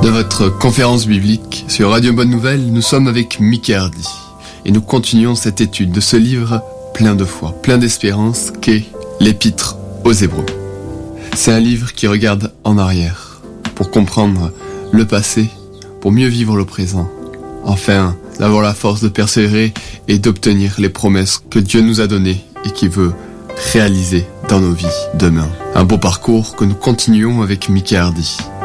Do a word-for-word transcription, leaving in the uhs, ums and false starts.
de votre conférence biblique sur Radio Bonne Nouvelle, nous sommes avec Mickey Hardy et nous continuons cette étude de ce livre plein de foi, plein d'espérance qu'est l'Épître aux Hébreux. C'est un livre qui regarde en arrière pour comprendre le passé, pour mieux vivre le présent, enfin d'avoir la force de persévérer et d'obtenir les promesses que Dieu nous a données et qui veut réaliser dans nos vies demain. Un beau parcours que nous continuons avec Mickey Hardy.